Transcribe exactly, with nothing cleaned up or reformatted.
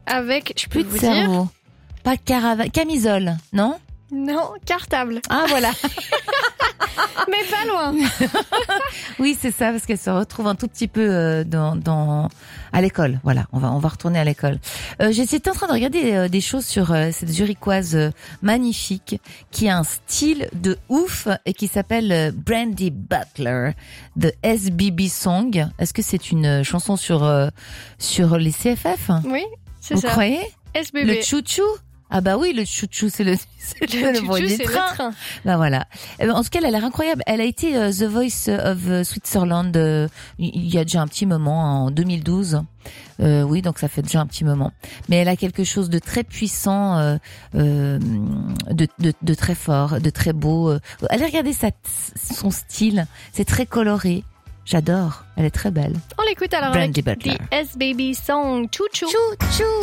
avec, je peux Plus de vous cerveau. dire... Pas caravane, camisole, non? Non, cartable. Ah voilà. Mais pas loin. Oui, c'est ça, parce qu'elle se retrouve un tout petit peu euh, dans, dans à l'école. Voilà, on va on va retourner à l'école. Euh, J'étais en train de regarder euh, des choses sur euh, cette Zurichoise euh, magnifique qui a un style de ouf et qui s'appelle euh, Brandy Butler de S B B Song. Est-ce que c'est une euh, chanson sur euh, sur les C F F? Oui, c'est Vous ça. croyez? S B B. Le chouchou? Ah bah oui, le chouchou, c'est le, c'est Le le bruit chouchou, des c'est trains. le train. Bah voilà. Eh ben, en tout cas, elle a l'air incroyable. Elle a été euh, The Voice of euh, Switzerland euh, il y a déjà un petit moment, en deux mille douze. Euh, oui, donc ça fait déjà un petit moment. Mais elle a quelque chose de très puissant, euh, euh, de, de, de très fort, de très beau. Euh. Allez regarder sa, son style, c'est très coloré. J'adore. Elle est très belle. On l'écoute alors Brandy avec Butler. The S B B Song. Chou chou. Chou chou.